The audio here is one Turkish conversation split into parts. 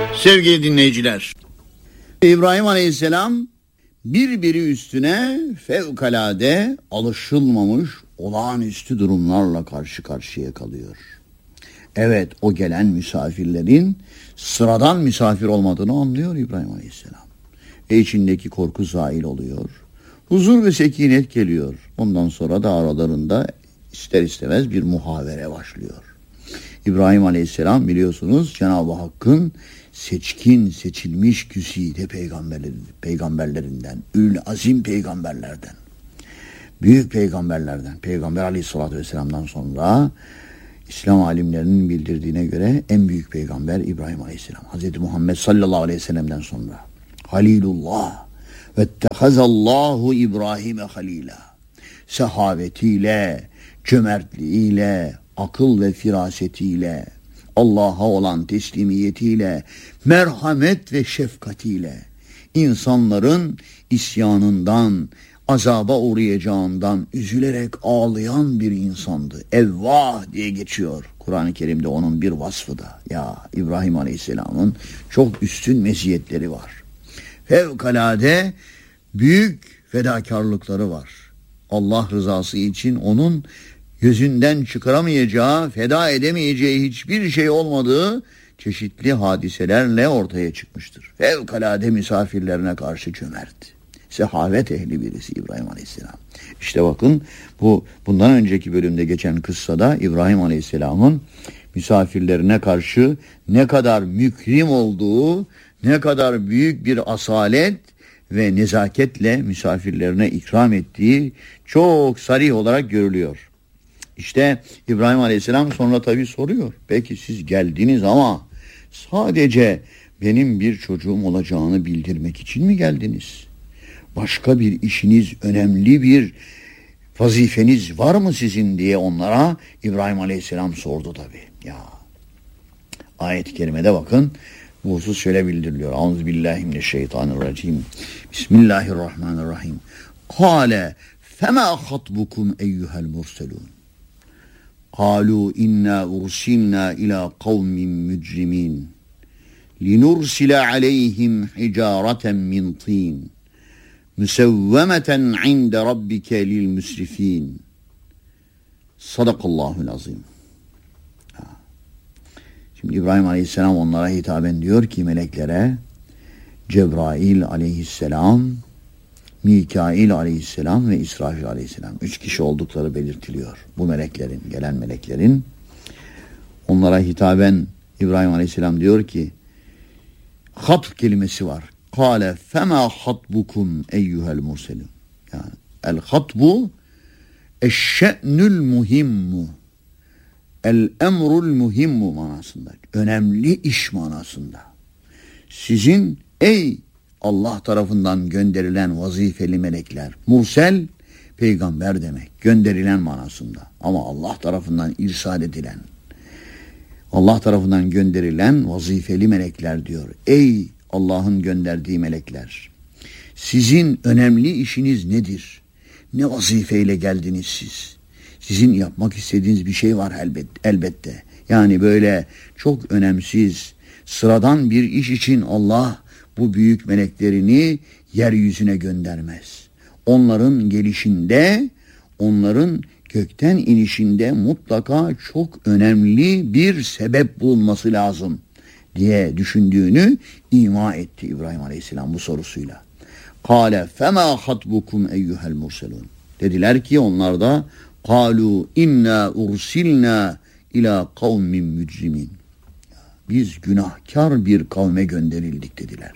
Sevgili dinleyiciler, İbrahim Aleyhisselam birbiri üstüne fevkalade alışılmamış olağanüstü durumlarla karşı karşıya kalıyor. Evet, o gelen misafirlerin sıradan misafir olmadığını anlıyor İbrahim Aleyhisselam. İçindeki korku zail oluyor. Huzur ve sekinet geliyor. Ondan sonra da aralarında ister istemez bir muhavere başlıyor. İbrahim Aleyhisselam biliyorsunuz Cenab-ı Hakk'ın seçkin, seçilmiş güzide peygamberlerinden, ül azim peygamberlerden, büyük peygamberlerden, Peygamber Aleyhisselatü Vesselam'dan sonra İslam alimlerinin bildirdiğine göre en büyük peygamber İbrahim Aleyhisselam. Hz. Muhammed sallallahu aleyhi ve sellem'den sonra Halilullah vettehazallahu İbrahim'e halila. Sehavetiyle, cömertliğiyle, akıl ve firasetiyle, Allah'a olan teslimiyetiyle, merhamet ve şefkatiyle, insanların isyanından, azaba uğrayacağından üzülerek ağlayan bir insandı. Evvah diye geçiyor Kur'an-ı Kerim'de onun bir vasfı da. Ya İbrahim Aleyhisselam'ın çok üstün meziyetleri var. Fevkalade büyük fedakarlıkları var. Allah rızası için onun gözünden çıkaramayacağı, feda edemeyeceği hiçbir şey olmadığı çeşitli hadiselerle ortaya çıkmıştır. Fevkalade misafirlerine karşı cömert. Sehavet ehli birisi İbrahim Aleyhisselam. İşte bakın bundan önceki bölümde geçen kıssada İbrahim Aleyhisselam'ın misafirlerine karşı ne kadar mükrim olduğu, ne kadar büyük bir asalet ve nezaketle misafirlerine ikram ettiği çok sarih olarak görülüyor. İşte İbrahim Aleyhisselam sonra tabii soruyor. Peki siz geldiniz ama sadece benim bir çocuğum olacağını bildirmek için mi geldiniz? Başka bir işiniz, önemli bir vazifeniz var mı sizin diye onlara İbrahim Aleyhisselam sordu tabii. Ya ayet-i kerimede bakın bu husus şöyle bildiriliyor. Euzubillahimineşşeytanirracim. Bismillahirrahmanirrahim. Kâle femâ hatbukum eyyuhel murselûn. قالوا إنا أرسلنا إلى قوم مجرمين لنرسل عليهم حجارة من طين مسومة عند ربك للمسرفين صدق الله العظيم. Şimdi İbrahim Aleyhisselam onlara hitaben diyor ki meleklere, Cebrail Aleyhisselam, Mikail Aleyhisselam ve İsrafil Aleyhisselam 3 kişi oldukları belirtiliyor. Bu meleklerin, gelen meleklerin onlara hitaben İbrahim Aleyhisselam diyor ki hat kelimesi var. Kâle femâ hatbukum eyyuhel murselûn. Yani el hatbu eşşe'nül muhimmu, el emrul muhimmu manasında, önemli iş manasında. Sizin ey Allah tarafından gönderilen vazifeli melekler, mursel peygamber demek, gönderilen manasında. Ama Allah tarafından irsal edilen, Allah tarafından gönderilen vazifeli melekler diyor. Ey Allah'ın gönderdiği melekler, sizin önemli işiniz nedir? Ne vazifeyle geldiniz siz? Sizin yapmak istediğiniz bir şey var elbette. Yani böyle çok önemsiz, sıradan bir iş için Allah bu büyük meleklerini yeryüzüne göndermez. Onların gelişinde, onların gökten inişinde mutlaka çok önemli bir sebep bulunması lazım diye düşündüğünü ima etti İbrahim Aleyhisselam bu sorusuyla. Kâle femâ hatbukum eyyuhel murselûn. Dediler ki onlar da kâlû innâ ursilnâ ilâ kavmin mücrimin. Biz günahkar bir kavme gönderildik dediler.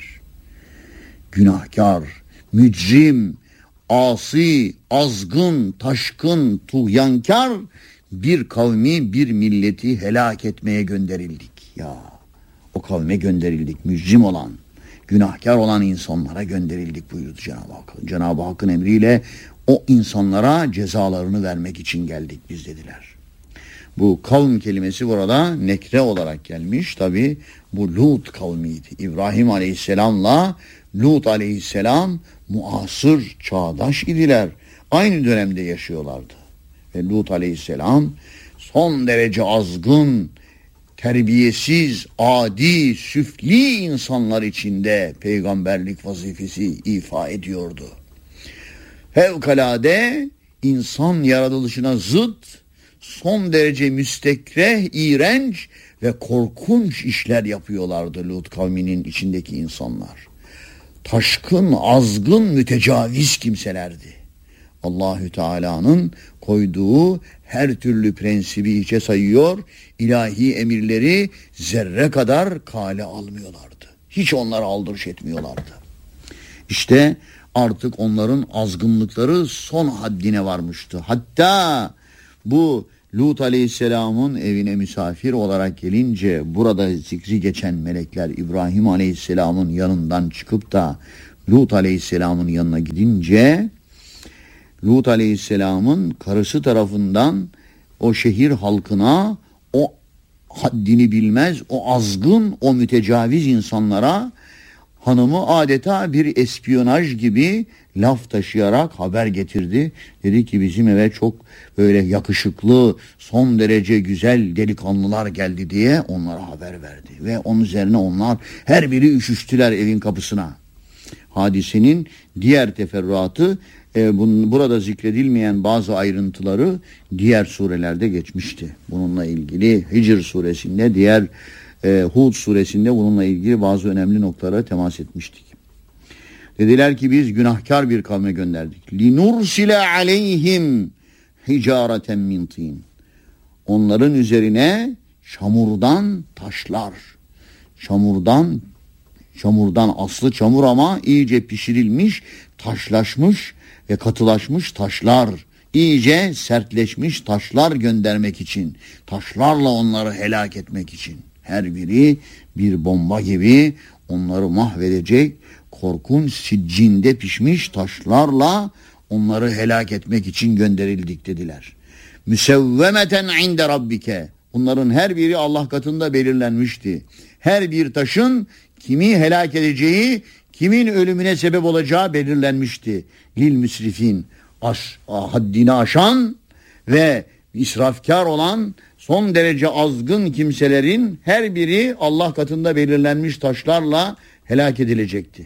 Günahkar, mücrim, asi, azgın, taşkın, tuğyankar bir kavmi, bir milleti helak etmeye gönderildik. Ya o kavme gönderildik, mücrim olan, günahkar olan insanlara gönderildik buyurdu Cenab-ı Hak. Cenab-ı Hakk'ın emriyle o insanlara cezalarını vermek için geldik biz dediler. Bu kavm kelimesi burada nekre olarak gelmiş. Tabi bu Lut kavmiydi. İbrahim Aleyhisselam'la Lut Aleyhisselam muasır, çağdaş idiler. Aynı dönemde yaşıyorlardı. Ve Lut Aleyhisselam son derece azgın, terbiyesiz, adi, süfli insanlar içinde peygamberlik vazifesi ifa ediyordu. Fevkalade insan yaratılışına zıt, son derece müstekreh, iğrenç ve korkunç işler yapıyorlardı Lut kavminin içindeki insanlar. Taşkın, azgın, mütecaviz kimselerdi. Allahü Teala'nın koyduğu her türlü prensibi hiçe sayıyor, ilahi emirleri zerre kadar kale almıyorlardı. Hiç onlara aldırış etmiyorlardı. İşte artık onların azgınlıkları son haddine varmıştı. Hatta bu Lut Aleyhisselam'ın evine misafir olarak gelince burada zikri geçen melekler İbrahim Aleyhisselam'ın yanından çıkıp da Lut Aleyhisselam'ın yanına gidince Lut Aleyhisselam'ın karısı tarafından o şehir halkına, o haddini bilmez, o azgın, o mütecaviz insanlara hanımı adeta bir espiyonaj gibi laf taşıyarak haber getirdi. Dedi ki bizim eve çok böyle yakışıklı, son derece güzel delikanlılar geldi diye onlara haber verdi. Ve onun üzerine onlar her biri üşüştüler evin kapısına. Hadisenin diğer teferruatı, burada zikredilmeyen bazı ayrıntıları diğer surelerde geçmişti. Bununla ilgili Hicr suresinde, diğer Hud suresinde bununla ilgili bazı önemli noktalara temas etmiştik. Dediler ki biz günahkar bir kavme gönderdik. Linursile aleyhim hicareten min tin. Onların üzerine çamurdan taşlar. Çamurdan aslı çamur ama iyice pişirilmiş, taşlaşmış ve katılaşmış taşlar. İyice sertleşmiş taşlar göndermek için. Taşlarla onları helak etmek için. Her biri bir bomba gibi onları mahvedecek, korkunç siccinde pişmiş taşlarla onları helak etmek için gönderildik dediler. Müsevvemeten inde rabbike. Bunların her biri Allah katında belirlenmişti. Her bir taşın kimi helak edeceği, kimin ölümüne sebep olacağı belirlenmişti. Lil müsrifin, haddini aşan ve israfkar olan son derece azgın kimselerin her biri Allah katında belirlenmiş taşlarla helak edilecekti.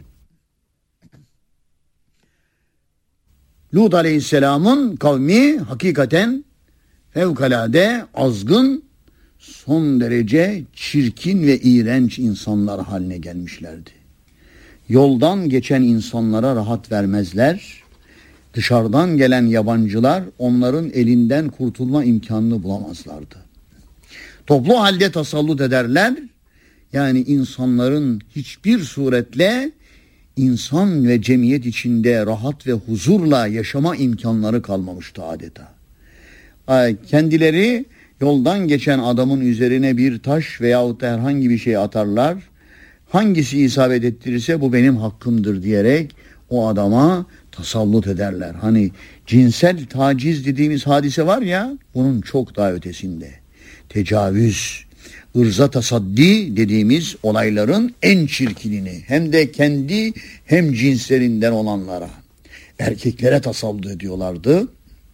Lut Aleyhisselam'ın kavmi hakikaten fevkalade azgın, son derece çirkin ve iğrenç insanlar haline gelmişlerdi. Yoldan geçen insanlara rahat vermezler. Dışarıdan gelen yabancılar onların elinden kurtulma imkanını bulamazlardı. Toplu halde tasallut ederler. Yani insanların hiçbir suretle insan ve cemiyet içinde rahat ve huzurla yaşama imkanları kalmamıştı adeta. Kendileri yoldan geçen adamın üzerine bir taş veyahut da herhangi bir şey atarlar. Hangisi isabet ettirirse bu benim hakkımdır diyerek o adama tasallut ederler. Hani cinsel taciz dediğimiz hadise var ya, bunun çok daha ötesinde. Tecavüz, ırza tasaddi dediğimiz olayların en çirkinini, hem de kendi hem cinslerinden olanlara, erkeklere tasallut ediyorlardı.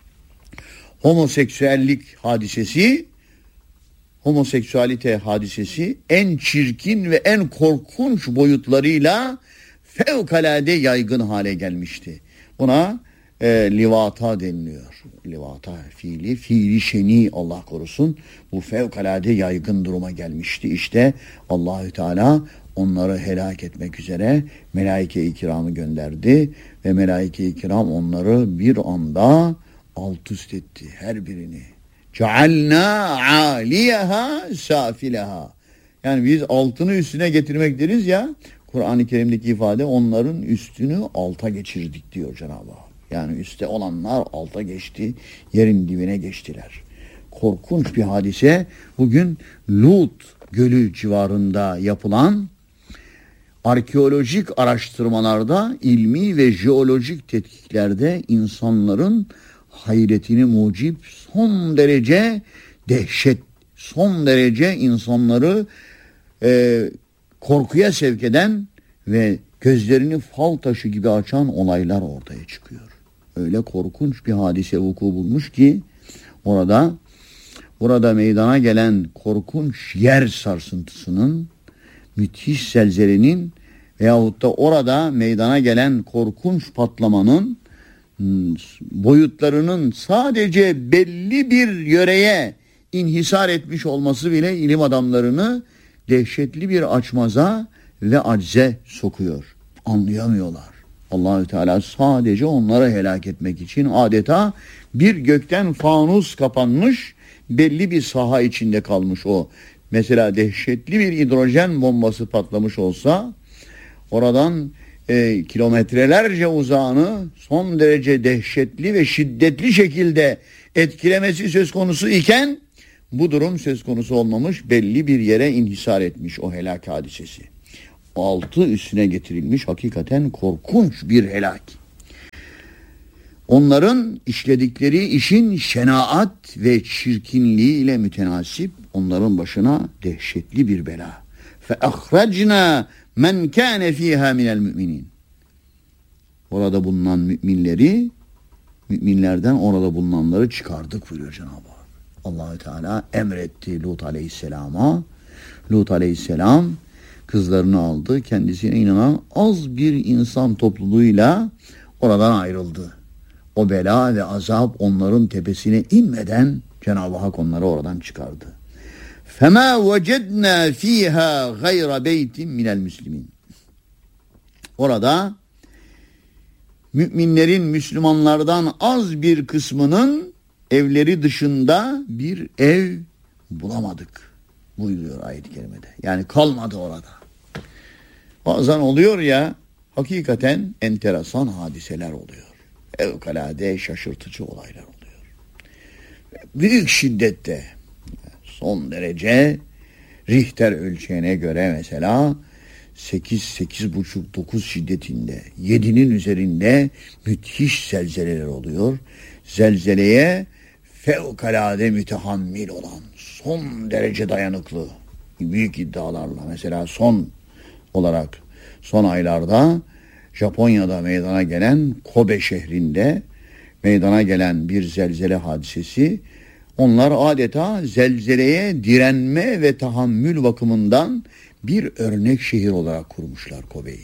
Homoseksüalite hadisesi en çirkin ve en korkunç boyutlarıyla fevkalade yaygın hale gelmişti. Buna livata deniliyor. Livata fiili şeni, Allah korusun. Bu fevkalade yaygın duruma gelmişti. İşte Allahü Teala onları helak etmek üzere melaike-i kiramı gönderdi ve melaike-i kiram onları bir anda alt üst etti, her birini. Cealna aliyeha safileha. Yani biz altını üstüne getirmek deriz ya, Kur'an-ı Kerim'deki ifade onların üstünü alta geçirdik diyor Cenab-ı Hak. Yani üstte olanlar alta geçti, yerin dibine geçtiler. Korkunç bir hadise. Bugün Lut Gölü civarında yapılan arkeolojik araştırmalarda, ilmi ve jeolojik tetkiklerde insanların hayretini mucip son derece dehşet, son derece insanları korkuya sevk eden ve gözlerini fal taşı gibi açan olaylar ortaya çıkıyor. Öyle korkunç bir hadise vuku bulmuş ki orada burada meydana gelen korkunç yer sarsıntısının, müthiş zelzelenin veyahut da orada meydana gelen korkunç patlamanın boyutlarının sadece belli bir yöreye inhisar etmiş olması bile ilim adamlarını dehşetli bir açmaza ve acze sokuyor. Anlayamıyorlar. Allahü Teala sadece onları helak etmek için adeta bir gökten fanus kapanmış, belli bir saha içinde kalmış o. Mesela dehşetli bir hidrojen bombası patlamış olsa oradan kilometrelerce uzağını son derece dehşetli ve şiddetli şekilde etkilemesi söz konusu iken bu durum söz konusu olmamış, belli bir yere inhisar etmiş o helak hadisesi. Altı üstüne getirilmiş hakikaten korkunç bir helak. Onların işledikleri işin şenaat ve çirkinliğiyle mütenasip onların başına dehşetli bir bela. فَاَخْرَجْنَا مَنْ كَانَ ف۪يهَا مِنَ الْمُؤْمِنِينَ. Orada bulunan müminlerden orada bulunanları çıkardık buyuruyor Cenab-ı Hak. Allah-u Teala emretti Lut Aleyhisselam'a. Lut Aleyhisselam kızlarını aldı. Kendisine inanan az bir insan topluluğuyla oradan ayrıldı. O bela ve azap onların tepesine inmeden Cenab-ı Hak onları oradan çıkardı. فَمَا وَجَدْنَا ف۪يهَا غَيْرَ بَيْتٍ مِنَ الْمُسْلِمِينَ. Orada müminlerin, Müslümanlardan az bir kısmının evleri dışında bir ev bulamadık buyuruyor ayet-i kerimede. Yani kalmadı orada. Bazen oluyor ya, hakikaten enteresan hadiseler oluyor. Fevkalade şaşırtıcı olaylar oluyor. Büyük şiddette, son derece Richter ölçeğine göre mesela 8,5-9 şiddetinde, 7'nin üzerinde müthiş zelzeleler oluyor. Zelzeleye fevkalade mütehammil olan, son derece dayanıklı, büyük iddialarla, mesela son aylarda Japonya'da meydana gelen Kobe şehrinde meydana gelen bir zelzele hadisesi, onlar adeta zelzeleye direnme ve tahammül bakımından bir örnek şehir olarak kurmuşlar Kobe'yi.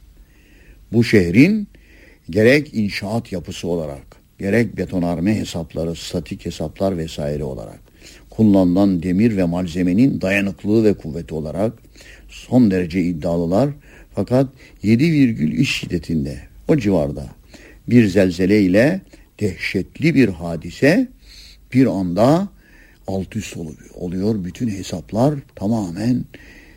Bu şehrin gerek inşaat yapısı olarak, gerek betonarme hesapları, statik hesaplar vesaire olarak, kullanılan demir ve malzemenin dayanıklılığı ve kuvveti olarak son derece iddialılar. Fakat 7,3 şiddetinde, o civarda bir zelzele ile dehşetli bir hadise bir anda alt üst oluyor. Bütün hesaplar tamamen,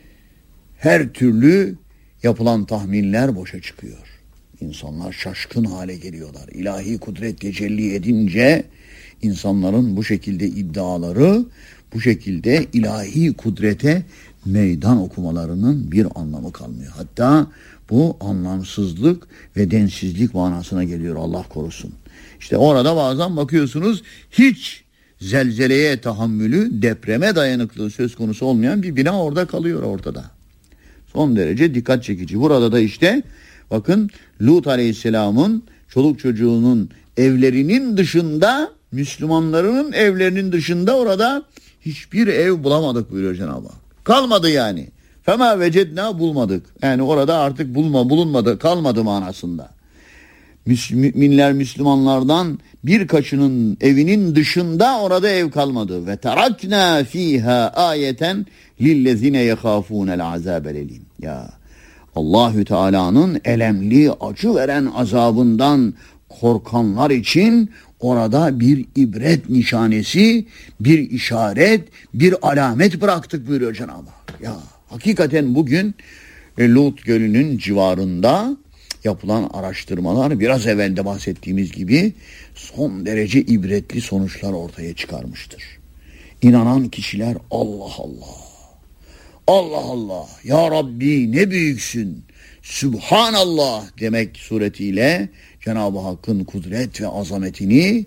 her türlü yapılan tahminler boşa çıkıyor. İnsanlar şaşkın hale geliyorlar. İlahi kudret tecelli edince insanların bu şekilde iddiaları, bu şekilde ilahi kudrete meydan okumalarının bir anlamı kalmıyor. Hatta bu anlamsızlık ve densizlik manasına geliyor, Allah korusun. İşte orada bazen bakıyorsunuz hiç zelzeleye tahammülü, depreme dayanıklığı söz konusu olmayan bir bina orada kalıyor ortada. Son derece dikkat çekici. Burada da işte bakın Lut Aleyhisselam'ın çoluk çocuğunun evlerinin dışında, Müslümanların evlerinin dışında orada hiçbir ev bulamadık buyuruyor Cenab-ı Hak. Kalmadı yani. Fema vecedna, bulmadık. Yani orada artık bulunmadı, kalmadı manasında. Müminler, Müslümanlardan birkaçının evinin dışında orada ev kalmadı. Ve terakna fiha ayeten lillezine yekhafunel azabel elim. Ya Allahü Teala'nın elemli, acı veren azabından korkanlar için orada bir ibret nişanesi, bir işaret, bir alamet bıraktık buyuruyor Cenab-ı Hak. Ya hakikaten bugün Lut Gölü'nün civarında yapılan araştırmalar biraz evvel de bahsettiğimiz gibi son derece ibretli sonuçlar ortaya çıkarmıştır. İnanan kişiler Allah Allah, Allah Allah, Ya Rabbi ne büyüksün, Sübhanallah demek suretiyle Cenab-ı Hakk'ın kudret ve azametini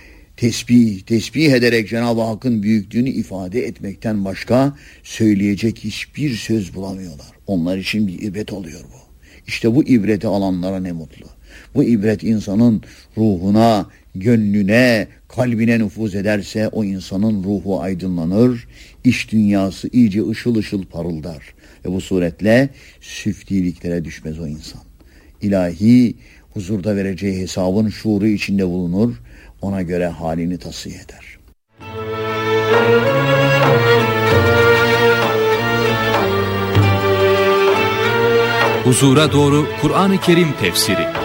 tesbih ederek Cenab-ı Hakk'ın büyüklüğünü ifade etmekten başka söyleyecek hiçbir söz bulamıyorlar. Onlar için bir ibret oluyor bu. İşte bu ibreti alanlara ne mutlu. Bu ibret insanın ruhuna, gönlüne, kalbine nüfuz ederse o insanın ruhu aydınlanır, iç dünyası iyice ışıl ışıl parıldar. Ve bu suretle süftiliklere düşmez o insan. İlahi huzurda vereceği hesabın şuuru içinde bulunur, ona göre halini tasfiye eder. Huzura Doğru Kur'an-ı Kerim Tefsiri